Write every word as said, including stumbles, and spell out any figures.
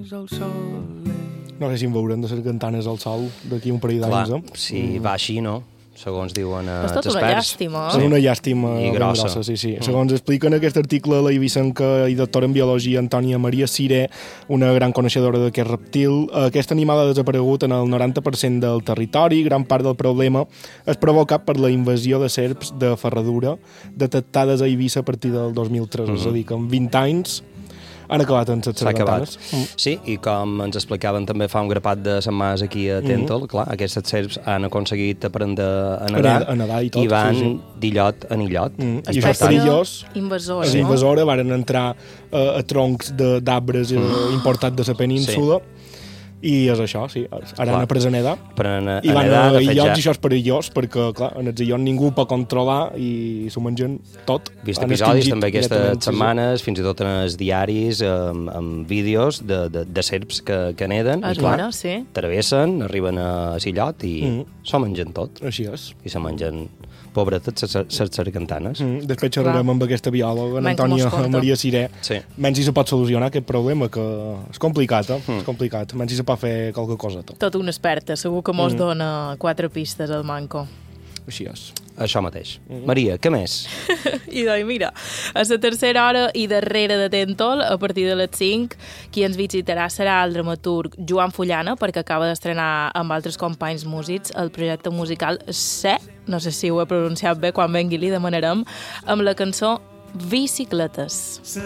cantanes al sol. No sé si en veurem de ser cantanes al sol d'aquí un parell d'anys. Clar, eh? si mm. va així, no? Segons diuen eh, és tot els una experts. llàstima. És una llàstima I ben grossa. grossa, sí, sí. Mm. Segons explica en aquest article la ibicenca i doctora en biologia Antònia Maria Ciré, una gran coneixedora d'aquest reptil, aquest animal ha desaparegut en el noranta per cent del territori. Gran part del problema és provocat per la invasió de serps de ferradura detectades a Eivissa a partir del dos mil tres. Mm-hmm. És a dir, que en vint anys han acabat en les sargantanes. Mm. Sí, i com ens explicaven també fa un grapat de setmanes aquí a Tentol, mm. clar, aquestes serps han aconseguit aprendre a nedar, a nedar i, tot, i van sí, sí. d'illot en illot. Mm. I això és perillós. Invasor, és no? invasora, van entrar uh, a troncs d'arbres mm. uh, importats de la península. Sí. I és això, sí. Ara clar. Han après a nedar. Aprenen a, I van a nedar, a de fet, illots ja... i això és perillós, perquè, clar, en els illots ningú pot controlar i s'ho mengen tot. Vist episodis també aquestes setmanes, fins i tot en els diaris, amb, amb vídeos de, de, de serps que, que neden. És i, clar, bona, sí. Travessen, arriben a l'illot i mm. s'ho mengen tot. Així és. I se mengen, pobretes, les sargantanes. Mm. Després xerrarem amb aquesta biòloga, en Antònia Maria Ciré. Sí. Menys si se pot solucionar aquest problema, que és complicat, eh? Mm. És complicat. Menys si se pot fer qualque cosa. Tot una experta, segur que mos mm. dona quatre pistes al manco. Així és. Això mateix. Mm. Maria, què més? I doncs mira, a la tercera hora i darrere de Tentol, a partir de les cinc, qui ens visitarà serà el dramaturg Joan Fullana, perquè acaba d'estrenar amb altres companys músics el projecte musical C, no sé si ho he pronunciat bé, quan vengui li demanarem, amb la cançó Bicicletes.